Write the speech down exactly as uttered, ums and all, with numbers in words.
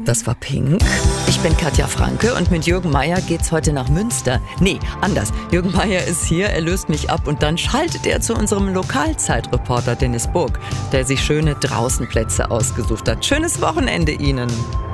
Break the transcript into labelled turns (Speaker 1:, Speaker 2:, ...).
Speaker 1: Das war Pink. Ich bin Katja Franke und mit Jürgen Meier geht's heute nach Münster. Nee, anders. Jürgen Meier ist hier, er löst mich ab und dann schaltet er zu unserem Lokalzeitreporter Dennis Burg, der sich schöne Draußenplätze ausgesucht hat. Schönes Wochenende Ihnen.